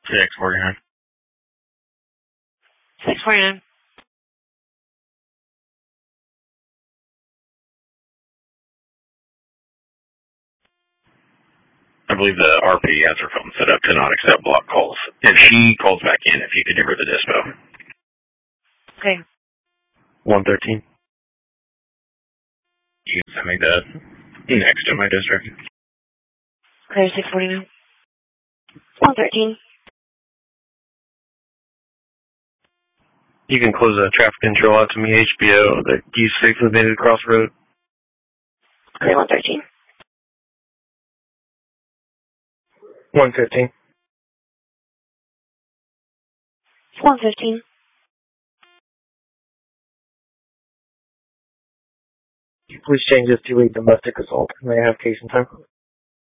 649. 649. I believe the RP has her phone set up to not accept block calls. If she calls back in, if you could give her the dispo. Okay. 113. You can send me the next in my district. Okay, 649. 113. You can close that traffic control out to me, HBO, that you safely made it across the road. Okay, 113. 115. 115. Please change this to a domestic assault. May I have case in time?